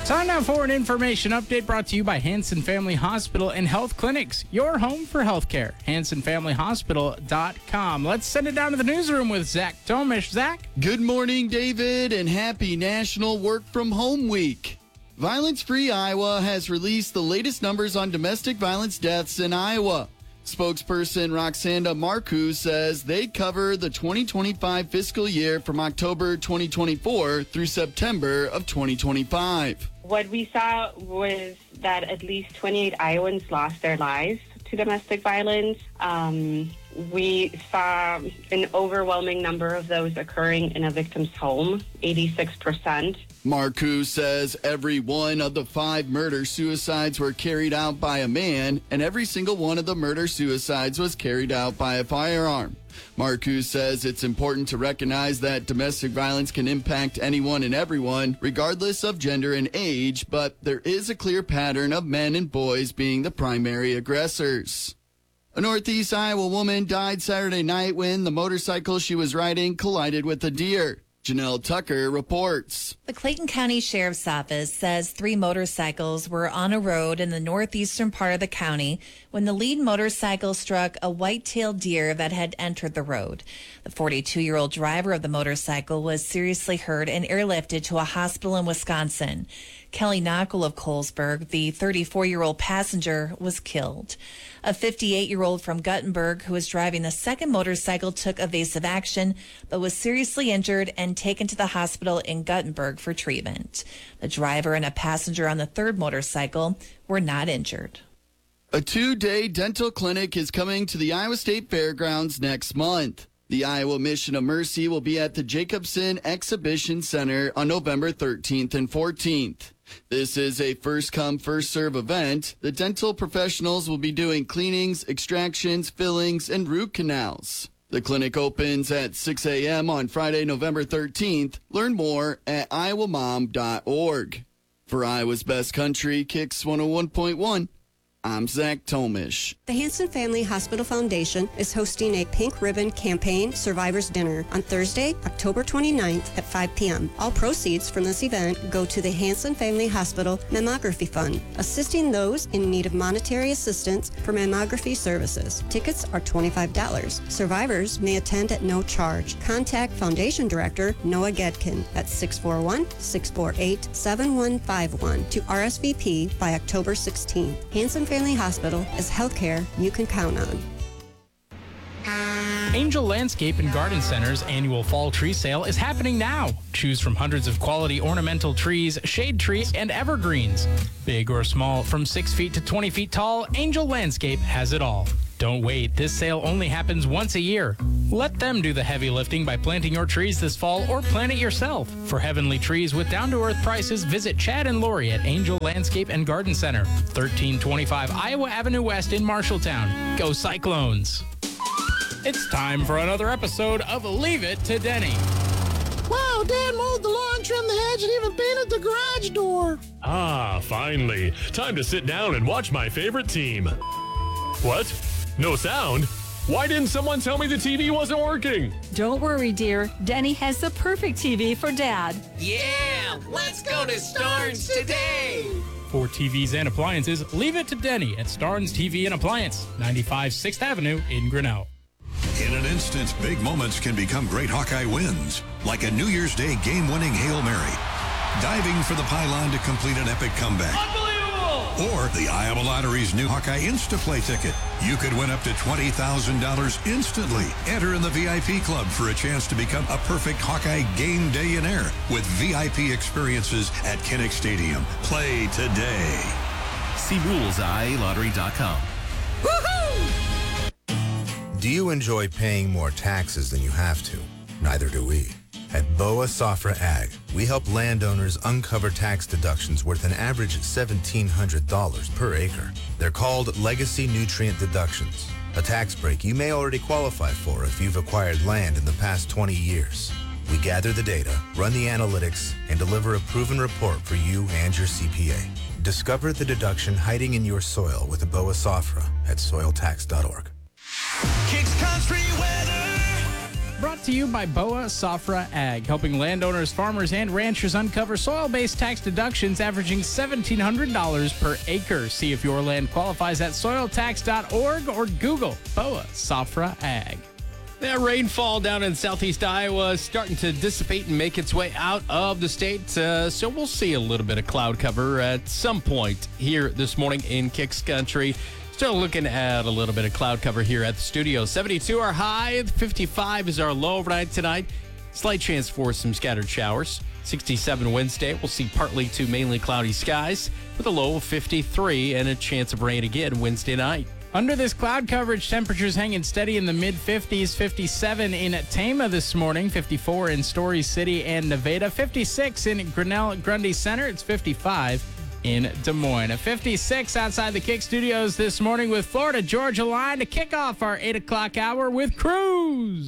Time now for an information update brought to you by Hanson Family Hospital and Health Clinics, your home for healthcare. HansonFamilyHospital.com. Let's send it down to the newsroom with Zach Tomish. Zach? Good morning, David, and happy National Work From Home Week. Violence Free Iowa has released the latest numbers on domestic violence deaths in Iowa. Spokesperson Roxanda Marcoux says they cover the 2025 fiscal year from October 2024 through September of 2025. What we saw was that at least 28 Iowans lost their lives to domestic violence. We saw an overwhelming number of those occurring in a victim's home, 86%. Marcoux says every one of the 5 murder-suicides were carried out by a man, and every single one of the murder-suicides was carried out by a firearm. Marcoux says it's important to recognize that domestic violence can impact anyone and everyone, regardless of gender and age, but there is a clear pattern of men and boys being the primary aggressors. A Northeast Iowa woman died Saturday night when the motorcycle she was riding collided with a deer. Janelle Tucker reports. The Clayton County Sheriff's Office says 3 motorcycles were on a road in the northeastern part of the county when the lead motorcycle struck a white-tailed deer that had entered the road. The 42-year-old driver of the motorcycle was seriously hurt and airlifted to a hospital in Wisconsin. Kelly Knockel of Colesburg, the 34-year-old passenger, was killed. A 58-year-old from Guttenberg who was driving the second motorcycle took evasive action but was seriously injured and taken to the hospital in Guttenberg for treatment. The driver and a passenger on the third motorcycle were not injured. A 2-day dental clinic is coming to the Iowa State Fairgrounds next month. The Iowa Mission of Mercy will be at the Jacobson Exhibition Center on November 13th and 14th. This is a first-come, first-serve event. The dental professionals will be doing cleanings, extractions, fillings, and root canals. The clinic opens at 6 a.m. on Friday, November 13th. Learn more at iowamom.org. For Iowa's Best Country, Kicks 101.1. I'm Zach Tomish. The Hanson Family Hospital Foundation is hosting a Pink Ribbon Campaign Survivors Dinner on Thursday, October 29th at 5 p.m. All proceeds from this event go to the Hanson Family Hospital Mammography Fund, assisting those in need of monetary assistance for mammography services. Tickets are $25. Survivors may attend at no charge. Contact Foundation Director Noah Gedkin at 641-648-7151 to RSVP by October 16th. Hanson Family Hospital is healthcare you can count on. Angel Landscape and Garden Center's annual fall tree sale is happening now. Choose from hundreds of quality ornamental trees, shade trees, and evergreens. Big or small, from 6 feet to 20 feet tall, Angel Landscape has it all. Don't wait, this sale only happens once a year. Let them do the heavy lifting by planting your trees this fall or plant it yourself. For heavenly trees with down-to-earth prices, visit Chad and Lori at Angel Landscape and Garden Center, 1325 Iowa Avenue West in Marshalltown. Go Cyclones! It's time for another episode of Leave It to Denny. Wow, Dad mowed the lawn, trimmed the hedge, and even painted the garage door. Ah, finally. Time to sit down and watch my favorite team. What? No sound? Why didn't someone tell me the TV wasn't working? Don't worry, dear. Denny has the perfect TV for Dad. Yeah, let's go to Starnes today. For TVs and appliances, leave it to Denny at Starnes TV and Appliance, 95 6th Avenue in Grinnell. In an instant, big moments can become great Hawkeye wins, like a New Year's Day game-winning Hail Mary, diving for the pylon to complete an epic comeback. Unbelievable! Or the Iowa Lottery's new Hawkeye Instaplay ticket. You could win up to $20,000 instantly. Enter in the VIP club for a chance to become a perfect Hawkeye game day-in-air with VIP experiences at Kinnick Stadium. Play today. See rules at IALottery.com. Do you enjoy paying more taxes than you have to? Neither do we. At BOA Safra Ag, we help landowners uncover tax deductions worth an average $1,700 per acre. They're called legacy nutrient deductions, a tax break you may already qualify for if you've acquired land in the past 20 years. We gather the data, run the analytics, and deliver a proven report for you and your CPA. Discover the deduction hiding in your soil with a BOA Safra at soiltax.org. Kicks Country Weather. Brought brought to you by BOA Safra Ag, helping landowners, farmers, and ranchers uncover soil-based tax deductions averaging $1,700 per acre. See if your land qualifies at soiltax.org or Google BOA Safra Ag. That rainfall down in southeast Iowa is starting to dissipate and make its way out of the state. So we'll see a little bit of cloud cover at some point here this morning in Kicks Country. Still looking at a little bit of cloud cover here at the studio. 72 our high, 55 is our low overnight tonight. Slight chance for some scattered showers. 67 Wednesday, we'll see partly to mainly cloudy skies with a low of 53 and a chance of rain again Wednesday night. Under this cloud coverage, temperatures hanging steady in the mid-50s, 57 in Tama this morning, 54 in Story City and Nevada, 56 in Grinnell Grundy Center, it's 55 in Des Moines. 56 outside the Kick Studios this morning with Florida Georgia Line to kick off our 8 o'clock hour with Cruz.